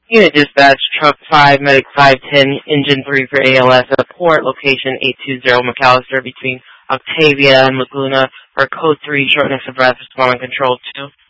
Unit dispatch, truck 5, medic 510, engine 3 for ALS at port, location 820 McAllister between Octavia and Laguna, for code 3, shortness of breath, responding control 2.